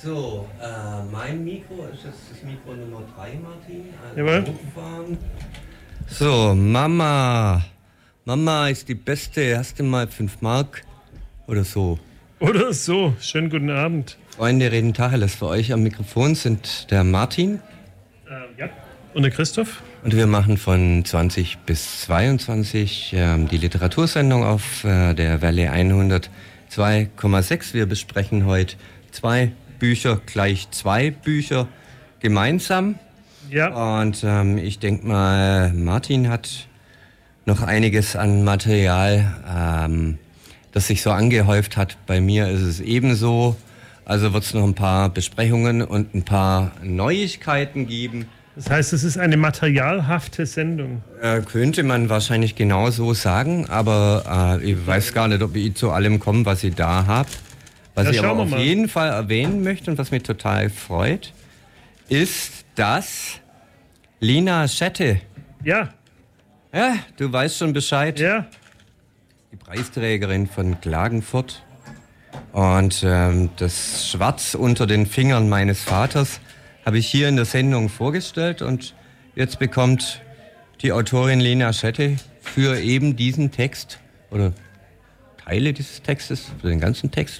So, mein Mikro ist jetzt das Mikro Nummer 3, Martin. Also Jawohl. hochfahren. So, Mama. Mama ist die Beste. Hast du mal 5 Mark oder so? Oder so. Schönen guten Abend. Freunde reden Tacheles. Für euch am Mikrofon sind der Martin. Ja. Und der Christoph. Und wir machen von 20 bis 22 die Literatursendung auf der Welle 102,6. Wir besprechen heute 2 Bücher, gleich 2 Bücher gemeinsam. Ja. Und ich denke mal, Martin hat noch einiges an Material, das sich so angehäuft hat. Bei mir ist es ebenso. Also wird es noch ein paar Besprechungen und ein paar Neuigkeiten geben. Das heißt, es ist eine materialhafte Sendung. Könnte man wahrscheinlich genau so sagen, aber ich weiß gar nicht, ob ich zu allem komme, was ich da habe. Was ich aber auf jeden Fall erwähnen möchte und was mich total freut, ist, dass Lina Schette. Ja. Ja, du weißt schon Bescheid. Ja. Die Preisträgerin von Klagenfurt. Und das Schwarz unter den Fingern meines Vaters habe ich hier in der Sendung vorgestellt. Und jetzt bekommt die Autorin Lina Schette für eben diesen Text oder Teile dieses Textes, für den ganzen Text,